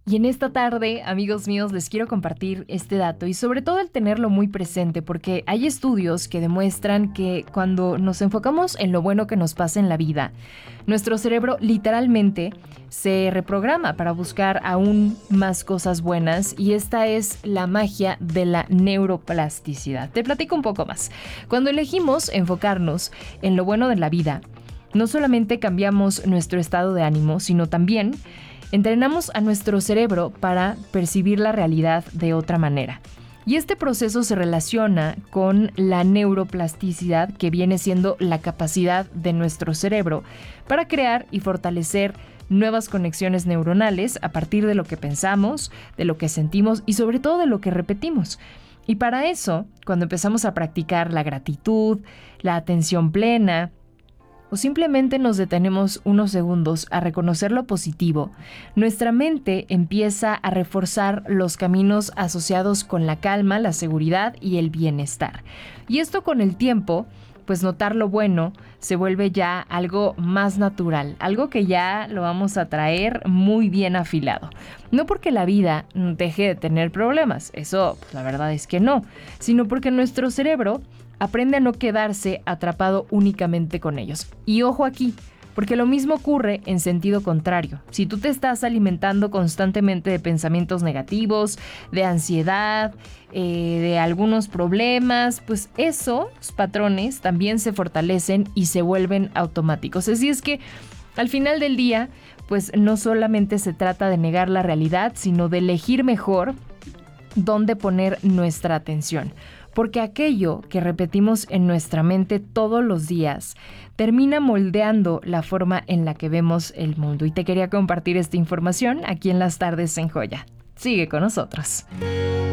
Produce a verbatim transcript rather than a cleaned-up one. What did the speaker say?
Y en esta tarde, amigos míos, les quiero compartir este dato y sobre todo el tenerlo muy presente, porque hay estudios que demuestran que cuando nos enfocamos en lo bueno que nos pasa en la vida, nuestro cerebro literalmente se reprograma para buscar aún más cosas buenas, y esta es la magia de la neuroplasticidad. Te platico un poco más. Cuando elegimos enfocarnos en lo bueno de la vida, no solamente cambiamos nuestro estado de ánimo, sino también entrenamos a nuestro cerebro para percibir la realidad de otra manera. Y este proceso se relaciona con la neuroplasticidad, que viene siendo la capacidad de nuestro cerebro para crear y fortalecer nuevas conexiones neuronales a partir de lo que pensamos, de lo que sentimos y sobre todo de lo que repetimos. Y para eso, cuando empezamos a practicar la gratitud, la atención plena, o simplemente nos detenemos unos segundos a reconocer lo positivo, nuestra mente empieza a reforzar los caminos asociados con la calma, la seguridad y el bienestar. Y esto con el tiempo, pues notar lo bueno se vuelve ya algo más natural, algo que ya lo vamos a traer muy bien afilado. No porque la vida deje de tener problemas, eso pues, la verdad es que no, sino porque nuestro cerebro aprende a no quedarse atrapado únicamente con ellos. Y ojo aquí, porque lo mismo ocurre en sentido contrario. Si tú te estás alimentando constantemente de pensamientos negativos, de ansiedad, eh, de algunos problemas, pues esos patrones también se fortalecen y se vuelven automáticos. Así es que al final del día, pues no solamente se trata de negar la realidad, sino de elegir mejor dónde poner nuestra atención. Porque aquello que repetimos en nuestra mente todos los días termina moldeando la forma en la que vemos el mundo. Y te quería compartir esta información aquí en Las Tardes en Joya. Sigue con nosotros.